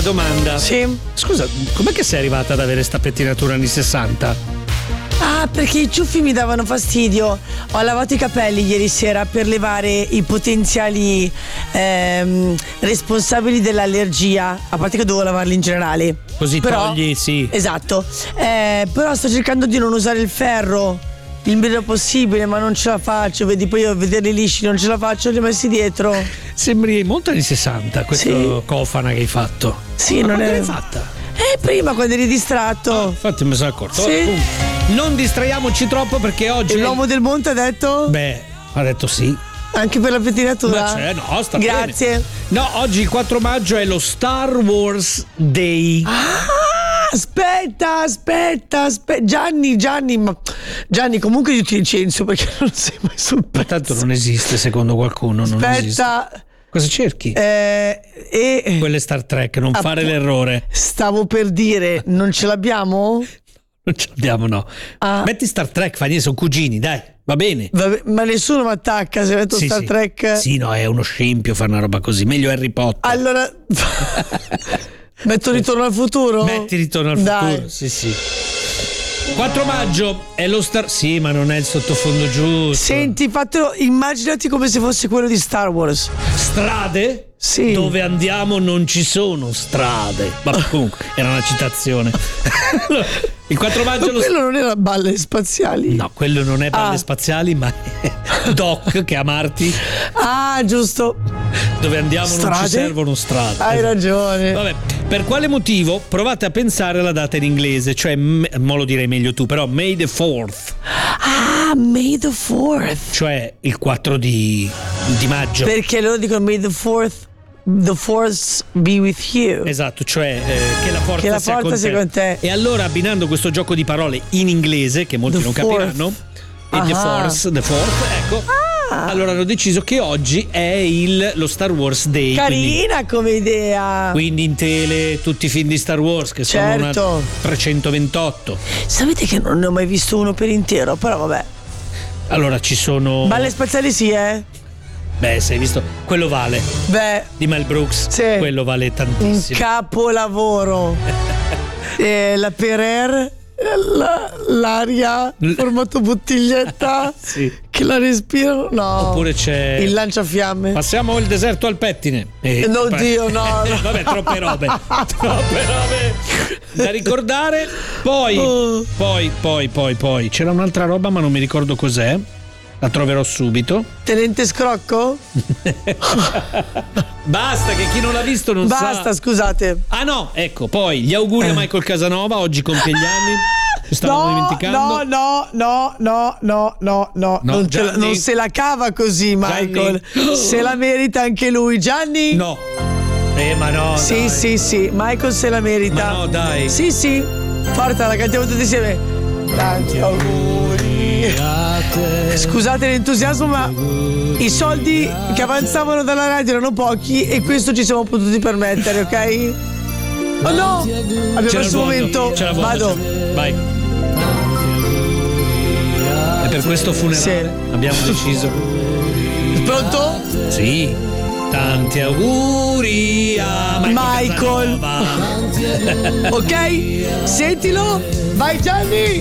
domanda. Sì. Scusa, com'è che sei arrivata ad avere sta pettinatura anni 60? Ah, perché i ciuffi mi davano fastidio. Ho lavato i capelli ieri sera per levare i potenziali responsabili dell'allergia. A parte che dovevo lavarli in generale. Così togli, sì. Esatto. Però sto cercando di non usare il ferro il meno possibile, ma non ce la faccio. Vedi, poi io a vederli lisci non ce la faccio, li ho messi dietro. Sembri molto anni 60 questo cofana che hai fatto. Sì, ma non quando è. l'hai fatta? Prima quando eri distratto. Infatti mi sono accorto. Sì. Non distraiamoci troppo perché oggi. E l'uomo del monte ha detto? Beh, ha detto sì. Anche per la pettinatura? Ma c'è, no, sta Grazie. bene. No, oggi il 4 maggio è lo Star Wars Day. Aspetta. Gianni, comunque io ti licenzio perché non sei mai sul pezzo. Tanto non esiste, secondo qualcuno. Non esiste. Cosa cerchi? Quelle Star Trek, non fare l'errore. Stavo per dire, non ce l'abbiamo? Non ce l'abbiamo, no. Metti Star Trek, fa niente, sono cugini, dai, va bene. Vabbè, ma nessuno mi attacca se metto Star Trek. Sì, no, è uno scempio fare una roba così. Meglio Harry Potter. Allora, metto Ritorno al futuro? Metti Ritorno al futuro, sì. 4 maggio è lo Star. Sì, ma non è il sottofondo giusto. Senti, fatelo, immaginati come se fosse quello di Star Wars. Strade? Sì. Dove andiamo non ci sono strade. Ma comunque era una citazione. Il 4 maggio. Ma quello non era balle spaziali? No, quello non è balle spaziali, ma è Doc che amarti. Ah, giusto. Dove andiamo non ci servono strade. Hai ragione. Vabbè, per quale motivo? Provate a pensare alla data in inglese, cioè, mo lo direi meglio tu, però May the 4th. Ah, May the 4th. Cioè il 4 di maggio. Perché loro dicono May the 4th. The force be with you. Esatto, cioè che la forza sia con te. E allora abbinando questo gioco di parole in inglese che molti non capiranno e the fourth, ecco. Allora hanno deciso che oggi è lo Star Wars Day. Carina come idea. Quindi in tele tutti i film di Star Wars che sono una 328. Sapete che non ne ho mai visto uno per intero, però vabbè. Allora ci sono balle spaziali Beh, se hai visto, quello vale. Beh, di Mel Brooks, quello vale tantissimo. Un capolavoro. La Perer, l'aria formato bottiglietta che la respirano. No. Oppure c'è il lanciafiamme. Passiamo il deserto al pettine. Oddio, no. Vabbè, troppe robe da ricordare. Poi c'era un'altra roba, ma non mi ricordo cos'è. La troverò subito. Tenente Scrocco? Basta, che chi non l'ha visto non sa. Basta, scusate. Ah no, ecco, poi gli auguri a Michael Casanova, oggi compie gli anni. Ci stavamo dimenticando. No. Non se la cava così, Michael. Gianni. Se la merita anche lui. Gianni? No. Ma no. Sì, dai. sì, Michael se la merita. Ma no, dai. Sì. Forza, la cantiamo tutti insieme. Tanti auguri. Scusate l'entusiasmo, ma i soldi che avanzavano dalla radio erano pochi e questo ci siamo potuti permettere, ok? Oh no! Abbiamo perso un momento. Vado. Vai. E per questo funerale abbiamo deciso. Pronto? Sì. Tanti auguri a Michael. Ok? Sentilo. Vai Gianni.